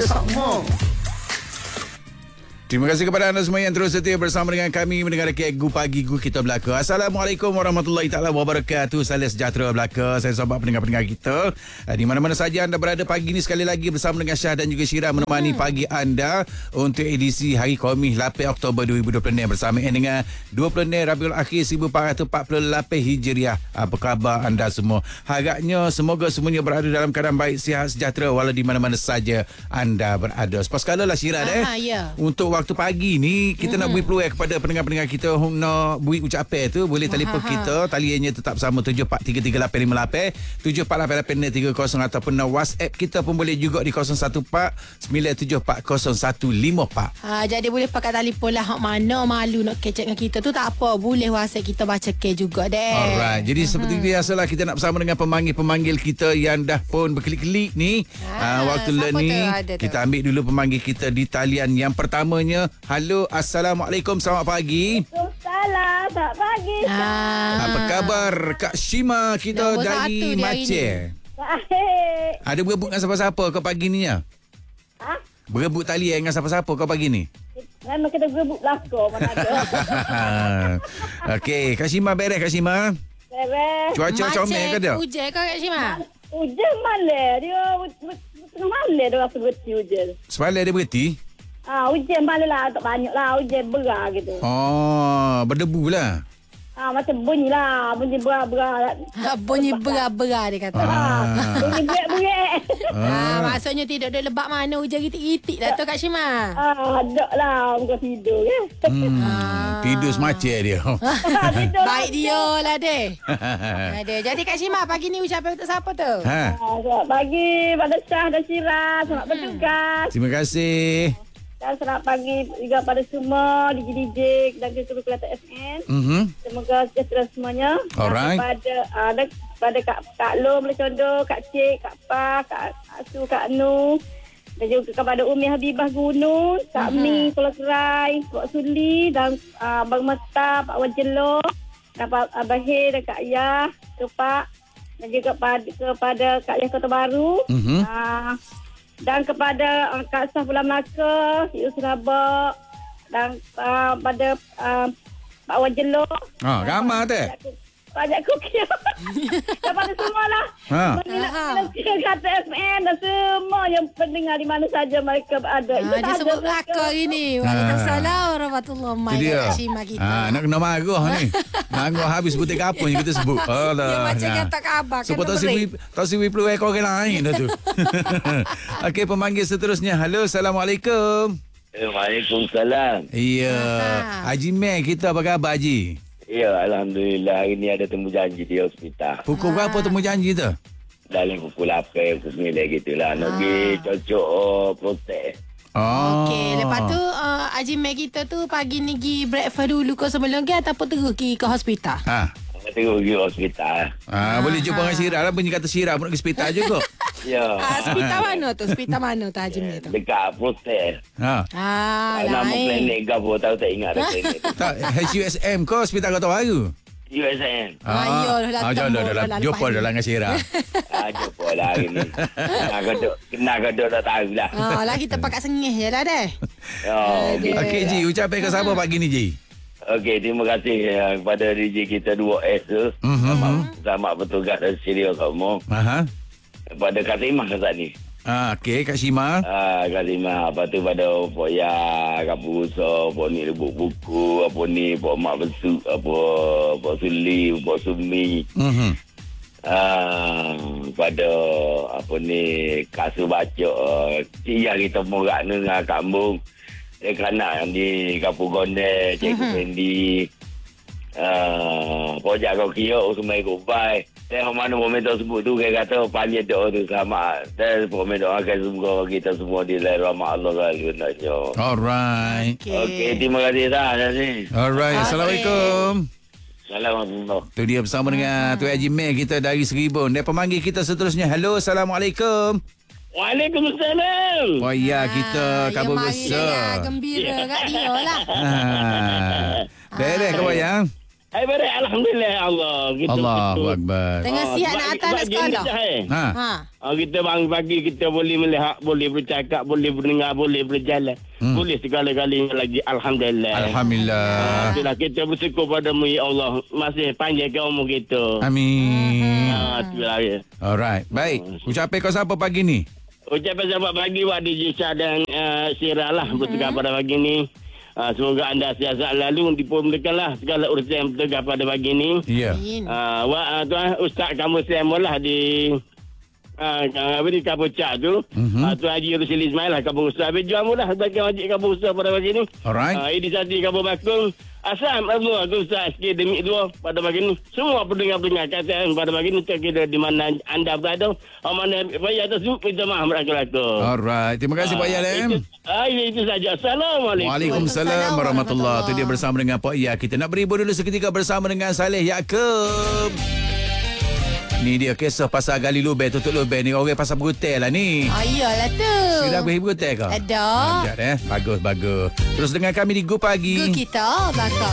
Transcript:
Hak Mo. Terima kasih kepada anda semua yang terus setia bersama dengan kami mendengar Kegu Pagi Gu Kita Belaka. Assalamualaikum warahmatullahi taala wabarakatuh. Salam sejahtera Belaka. Saya sahabat pendengar-pendengar kita di mana-mana saja anda berada pagi ini, sekali lagi bersama dengan Syah dan juga Syirah menemani pagi anda untuk edisi Hari Khamis 8 Oktober 2026 bersamaan dengan 20 Rabiul Akhir 1448 Hijriah. Apa khabar anda semua? Harapnya semoga semuanya berada dalam keadaan baik, sihat, sejahtera walau di mana-mana saja anda berada. Sepas kala lah Syirah ya. Untuk waktu pagi ni kita nak beri peluang kepada pendengar-pendengar kita nak beri ucapan tu, boleh telefon kita, taliannya tetap sama 74338558 748830 ataupun WhatsApp kita pun boleh juga di 0149740154. Jadi boleh pakai telefon lah. Hak mana malu nak kecek dengan kita tu tak apa, boleh WhatsApp kita baca ke juga deh. Alright, jadi seperti biasalah kita nak bersama dengan pemanggil-pemanggil kita yang dah pun berkelik-kelik ni. Waktu ni kita ambil dulu pemanggil kita di talian yang pertamanya. Halo, Assalamualaikum, selamat pagi. Waalaikumsalam, selamat pagi. Apa khabar Kak Shima kita Nombor dari satu Aceh? Baik. Ada berebut dengan siapa-siapa kau pagi ni ya? Berebut talian dengan siapa-siapa kau pagi ni? Memang kita berebut belakang mana ada. Okey, Kak Shima beres Kak Shima? Beres. Cuaca comel ke dia? Hujan kau Kak Syima? Hujan malam. Dia tengah malam dia rasa berhenti hujan. Semalam dia berhenti? Hujan malam lah. Tak banyak lah. Hujan berat gitu. Oh, berdebu lah. Macam bunyi lah. Bunyi berat-berat. Bunyi berat-berat dia kata. Bunyi berat-berat. Maksudnya tidak ada lebak mana hujan gitik-gitik lah tu Kak Syima. Tak lah. Bukan tidur kan. Tidur semacam dia. Baik dia lah deh. Jadi Kak Syima pagi ni ucapan untuk siapa tu? Selamat pagi pada Syah dan Syirah. Selamat bertugas. Terima kasih. Dan selamat pagi juga pada semua DJ dan juga Kelata FM. Semoga sejahtera semuanya. Alright. Pada Kak Lo, Melecondo, Kak Cik, Kak Pa, Kak Asu, Kak Anu. Dan juga kepada Umi Habibah Gunung, Kak Mi, Pulau Serai, Pak Suli dan Abang Mata, Pak Wajelo, dan Pak Bahir dan Kak Yah, Pak. Dan juga kepada Kak Yah Kota Baru. Dan kepada Kak Saf Pulau Melaka, Cik Surabak, dan pada Pak Wajelo. Ramah tak? Banyak kukia. Dan pada semualah. Kata FM dan semua yang pendengar di mana saja mereka berada. Dia sebut belakang hari ni. Waalaikumsalam warahmatullahi wabarakatuh. Kak Syima kita. Nak kena marah ni. Marah habis butik kapur yang kita sebut. Dia macam kata khabar. Sebab tak siwi peluang orang lain dah tu. Okey, pemanggil seterusnya. Halo, Assalamualaikum. Waalaikumsalam. Ya. Haji Mek kita apa khabar Haji? Ya, Alhamdulillah hari ni ada temu janji di hospital. Pukul berapa temu janji tu? Dalam pukul 8, pukul 9 gitulah. Nak pergi cocok protes. Okey, lepas tu Haji Mek kita tu pagi ni pergi breakfast dulu ke sebelum ke ataupun terus pergi ke hospital? Terus pergi hospital. Boleh jumpa dengan Syirah lah. Bunyi kata Syirah pun nak ke hospital juga. Ya. Hospital mana tu? Hospital mana tu Haji Mek tu? Dekat protes. Nama klinik ke apa tahu tak ingat dah klinik tu. Tak, HUSM ke hospital Kota Baru? USM. Jumpa dalam dengan Syirah. Jumpa lah hari ni. Kenal kedok tak tahulah. Lah kita pakai sengih je lah deh. Okey Ji, ucapan ke siapa pagi ni Ji? Okey, terima kasih kepada DJ kita 2S tu. Selamat bertugas dan serius kamu. Kepada Kak Simah saat ni. Okey, Kak Shima. Kak Simah. Lepas tu pada Pok Ya, Kak Purusa, Pok Ni Rebuk Buku, apa ni, Pok Mak Besuk, Pok Suli, Pok Sumi. Pada apa ni, Kak Subaca, Tia kita morak dengan Kak Mbung. Kanak di Kapur Gondel, Cikgu Fendi. Pojak kau kira, Usmai Kubai. Dan mana momentum sebut tu, dia kata, panggil doa tu selamat. Dan momentum akan semoga kita semua di dalam rahmat Allah lah sebenarnya. Alright. Okey, terima kasih dah. Alright, Assalamualaikum. Assalamualaikum. Tu dia bersama dengan Tu Haji Mek kita dari Seribun. Dan pemanggil kita seterusnya. Halo, Assalamualaikum. Waalaikumsalam. Oh ya, kita kabur besar. Gembira kat dia lah. Beres kau bayang? Baik, alhamdulillah Allah. Kita Allahu Akbar. Tengah siap nak hantar anak sekolah. Ha. Ha. Kita bangun pagi, kita boleh melihat, boleh bercakap, boleh berdengar, boleh berjalan. Boleh segala-galanya lagi. Alhamdulillah. Alhamdulillah. Itulah kita bersyukur padamu ya Allah. Masih panjangkan umur kita. Amin. Itulah ya. Alright. Baik. Ucapan kau siapa pagi ni? Ucapan selamat pagi buat DJ Syah dan Syirah lah bertukar pada pagi ni. Semoga anda siasat lalu dipermulakanlah segala urusan yang bertukar pada pagi ni. Ya. Tuan Ustaz kamu semua lah di di Kampung Cak tu. Tuan Haji Rusili Ismail lah Kampung Ustaz. Jual mula sebagai wajib Kampung Ustaz pada pagi ni. Alright. Idi Sati Kampung Bakung. Assalamualaikum Ustaz. Sikit demi dua pada pagi ni. Semua pendengar-pendengar kata pada pagi ni terkira di mana anda berada. Mana bayar tersebut minta maaf rakyat-rakyat. Alright. Terima kasih Pak Yalem. Itu saja. Assalamualaikum. Waalaikumsalam warahmatullahi. Itu dia bersama dengan Pak Ya. Kita nak beribu dulu seketika bersama dengan Saleh Yaakob. Ni dia kisah pasal gali lubang, tutup lubang ni. Orang pasal berhutai lah ni. Iyalah tu. Sudah pergi berhutai ke? Ada. Bagus. Terus dengan kami di Go Pagi. Go kita bakal.